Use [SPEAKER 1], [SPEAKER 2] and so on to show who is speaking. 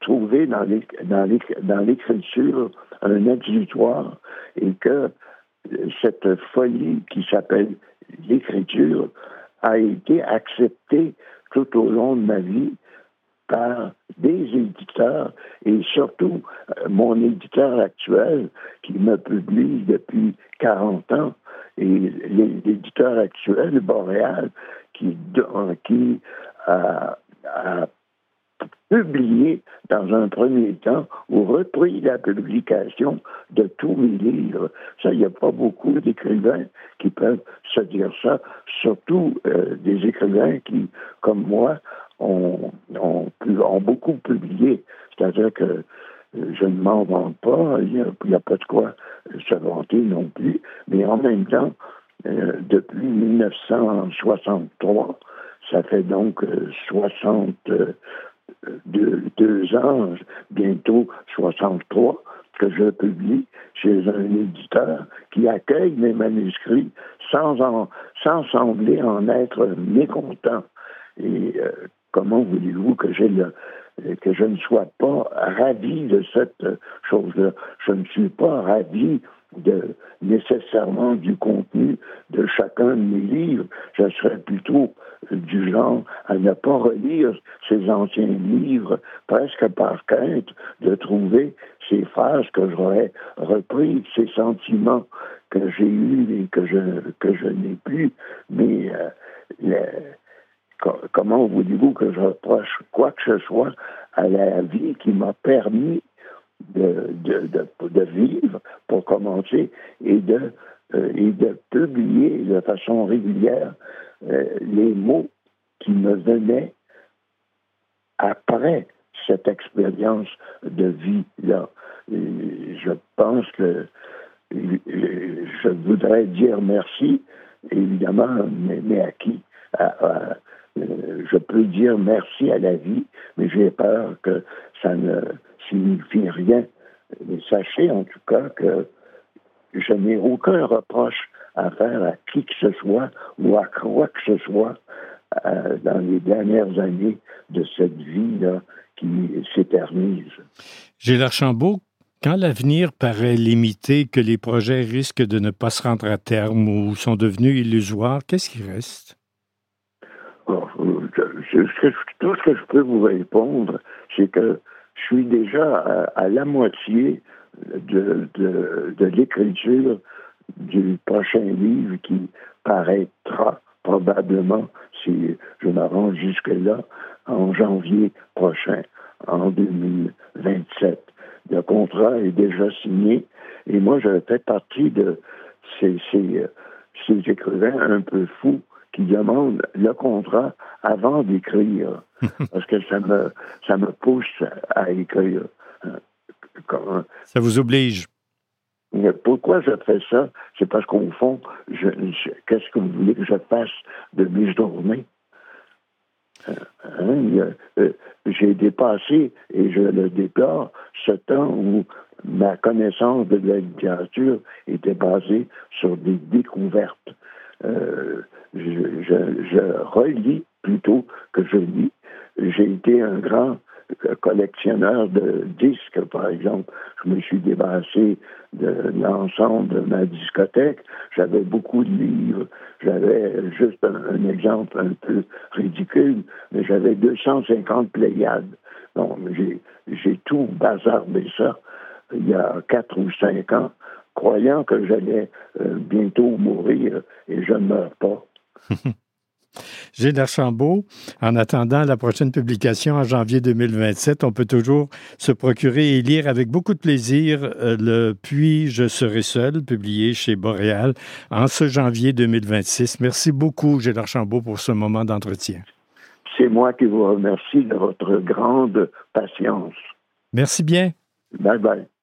[SPEAKER 1] trouver dans l'écriture un exutoire et que cette folie qui s'appelle l'écriture a été acceptée tout au long de ma vie par des éditeurs et surtout mon éditeur actuel qui me publie depuis 40 ans et l'éditeur actuel, Boréal, qui a publié dans un premier temps ou repris la publication de tous mes livres. Ça, il n'y a pas beaucoup d'écrivains qui peuvent se dire ça, surtout des écrivains qui, comme moi, ont beaucoup publié. C'est-à-dire que je ne m'en vante pas, il n'y a pas de quoi se vanter non plus, mais en même temps, depuis 1963, ça fait donc 62 ans, bientôt 63, que je publie chez un éditeur qui accueille mes manuscrits sans sembler en être mécontent. Et comment voulez-vous que je ne sois pas ravi de cette chose-là? Je ne suis pas ravi nécessairement du contenu de chacun de mes livres. Je serais plutôt du genre à ne pas relire ces anciens livres, presque par crainte de trouver ces phrases que j'aurais reprises, ces sentiments que j'ai eus et que je n'ai plus. Mais comment voulez-vous que je reproche quoi que ce soit à la vie qui m'a permis de vivre, pour commencer, et de publier de façon régulière les mots qui me venaient après cette expérience de vie-là. Je pense que je voudrais dire merci, évidemment, mais à qui? Je peux dire merci à la vie, mais j'ai peur que ça ne signifie rien. Mais sachez en tout cas que je n'ai aucun reproche à faire à qui que ce soit ou à quoi que ce soit dans les dernières années de cette vie-là qui s'éternise.
[SPEAKER 2] Gilles Archambault, quand l'avenir paraît limité, que les projets risquent de ne pas se rendre à terme ou sont devenus illusoires, qu'est-ce qui reste?
[SPEAKER 1] Tout ce que je peux vous répondre, c'est que je suis déjà à la moitié de l'écriture du prochain livre qui paraîtra probablement, si je m'arrange jusque-là, en janvier prochain, en 2027. Le contrat est déjà signé et moi, je fais partie de ces écrivains un peu fous qui demandent le contrat avant d'écrire, parce que ça me pousse à écrire.
[SPEAKER 2] Ça vous oblige.
[SPEAKER 1] Pourquoi je fais ça? C'est parce qu'au fond, qu'est-ce que vous voulez que je fasse de mes journées? J'ai dépassé, et je le déplore, ce temps où ma connaissance de la littérature était basée sur des découvertes. Je relis plutôt que je lis. J'ai été un grand collectionneur de disques, par exemple. Je me suis débarrassé de l'ensemble de ma discothèque. J'avais beaucoup de livres. J'avais juste un exemple un peu ridicule, mais j'avais 250 Pléiades. Donc, j'ai tout bazardé ça il y a 4 ou 5 ans, croyant que j'allais bientôt mourir, et je ne meurs pas.
[SPEAKER 2] Gilles Archambault, en attendant la prochaine publication en janvier 2027, on peut toujours se procurer et lire avec beaucoup de plaisir le Puis je serai seul, publié chez Boréal en ce janvier 2026. Merci beaucoup, Gilles Archambault, pour ce moment d'entretien.
[SPEAKER 1] C'est moi qui vous remercie de votre grande patience.
[SPEAKER 2] Merci bien.
[SPEAKER 1] Bye bye.